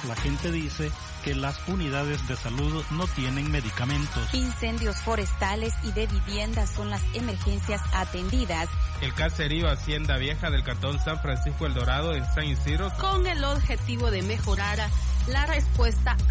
la gente dice que las unidades de salud no tienen medicamentos. Incendios forestales y de viviendas son las emergencias atendidas. El caserío Hacienda Vieja del Cantón San Francisco El Dorado en San Isidro, con el objetivo de mejorar la respuesta